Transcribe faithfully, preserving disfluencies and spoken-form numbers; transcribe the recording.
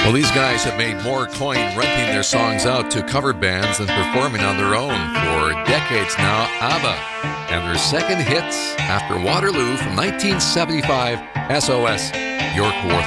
Well, these guys have made more coin renting their songs out to cover bands than performing on their own for decades now. ABBA and their second hits after Waterloo from nineteen seventy-five, S O S, Your War.